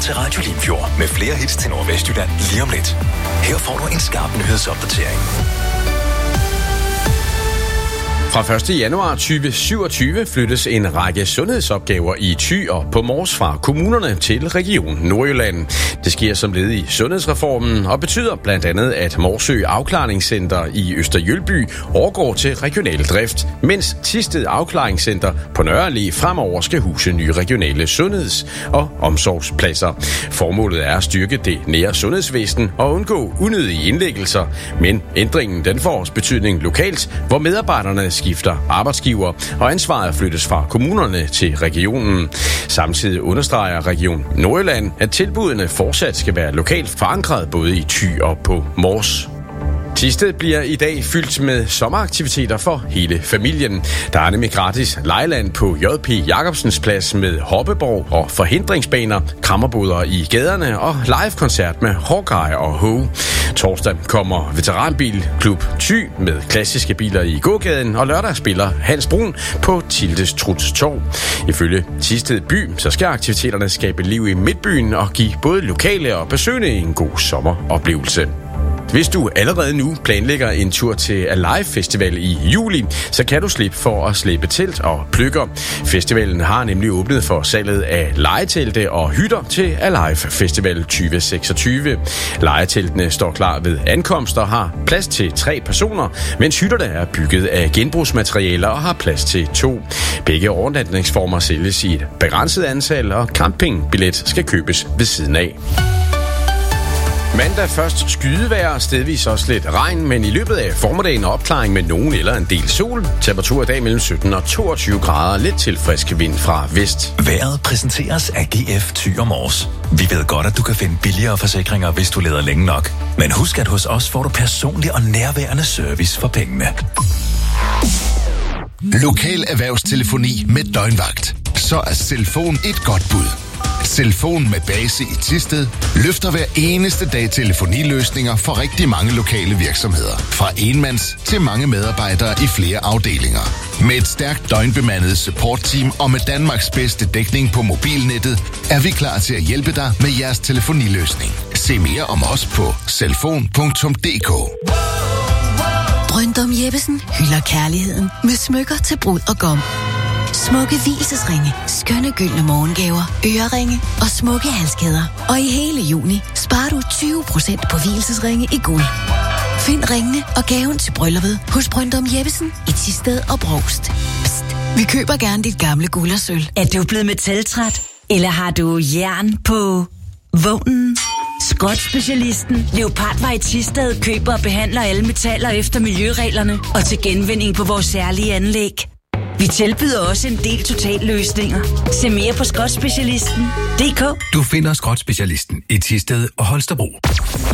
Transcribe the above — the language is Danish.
til Radio Limfjord med flere hits til Nordvestjylland lige om lidt. Her får du en skarp nyhedsopdatering. Fra 1. januar 2027 flyttes en række sundhedsopgaver i Thy og på Mors fra kommunerne til Region Nordjylland. Det sker som led i sundhedsreformen og betyder blandt andet, at Morsø Afklaringscenter i Østerjølby overgår til regional drift, mens Thisted Afklaringscenter på Nørre Allé fremover skal huse nye regionale sundheds- og omsorgspladser. Formålet er at styrke det nære sundhedsvæsen og undgå unødige indlæggelser, men ændringen den får også betydning lokalt, hvor medarbejderne skifter arbejdsgiver, og ansvaret flyttes fra kommunerne til regionen. Samtidig understreger Region Nordjylland, at tilbudene fortsat skal være lokalt forankret både i Thy og på Mors. Thisted bliver i dag fyldt med sommeraktiviteter for hele familien. Der er nemlig gratis legeland på J.P. Jacobsens Plads med hoppeborg og forhindringsbaner, krammerboder i gaderne og live-koncert med Hawkeye og Ho. Torsdag kommer Veteranbilklub Thy med klassiske biler i gågaden, og lørdag spiller Hans Brun på Tildes Truds Torv. Ifølge Thisted by, så skal aktiviteterne skabe liv i midtbyen og give både lokale og besøgende en god sommeroplevelse. Hvis du allerede nu planlægger en tur til Alive Festival i juli, så kan du slippe for at slæbe telt og pløkker. Festivalen har nemlig åbnet for salget af lejetelte og hytter til Alive Festival 2026. Lejeteltene står klar ved ankomst og har plads til 3 personer, mens hytterne er bygget af genbrugsmaterialer og har plads til 2. Begge overnatningsformer sælges i et begrænset antal, og campingbillet skal købes ved siden af. Mandag først skydevejr, stedvis også lidt regn, men i løbet af formiddagen opklaring med nogen eller en del sol. Temperatur i dag mellem 17 og 22 grader, lidt til frisk vind fra vest. Vejret præsenteres af GF Thy og Mors. Vi ved godt, at du kan finde billigere forsikringer, hvis du leder længe nok. Men husk, at hos os får du personlig og nærværende service for pengene. Lokal erhvervstelefoni med døgnvagt. Så er Cellfon et godt bud. Cellfon med base i Thisted løfter hver eneste dag telefoniløsninger for rigtig mange lokale virksomheder. Fra enmands til mange medarbejdere i flere afdelinger. Med et stærkt døgnbemandet supportteam og med Danmarks bedste dækning på mobilnettet, er vi klar til at hjælpe dig med jeres telefoniløsning. Se mere om os på cellfon.dk. Brøndum Jeppesen hylder kærligheden med smykker til brud og gom. Smukke vielsesringe, skønne gyldne morgengaver, øreringe og smukke halskæder. Og i hele juni sparer du 20% på vielsesringe i guld. Find ringene og gaven til brylluppet hos Brøndum Jeppesen i Thisted og Brovst. Psst, vi køber gerne dit gamle guld og sølv. Er du blevet metaltræt? Eller har du jern på vognen? Skrotspecialisten Leopardvej i Thisted køber og behandler alle metaller efter miljøreglerne og til genvinding på vores særlige anlæg. Vi tilbyder også en del totalløsninger. Se mere på skrotspecialisten.dk. Du finder Skrotspecialisten i Thisted og Holstebro.